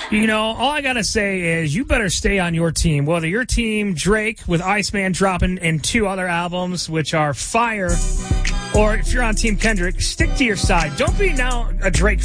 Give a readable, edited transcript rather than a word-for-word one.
You know, all I got to say is you better stay on your team. Whether your team, Drake, with Iceman dropping in 2 other albums, which are fire, or if you're on Team Kendrick, stick to your side. Don't be now a Drake